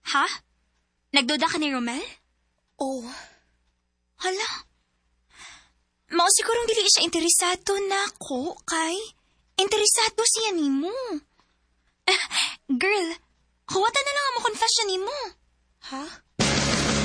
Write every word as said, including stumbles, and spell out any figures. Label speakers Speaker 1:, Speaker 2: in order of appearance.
Speaker 1: Ha? Nagduda ka ni Romel?
Speaker 2: Oh.
Speaker 1: Hala. Mao sigurong dili siya interesado na ko, kay interesado siya nimo. Eh, girl, huwata na lang ang mo confession nimo.
Speaker 2: Ha?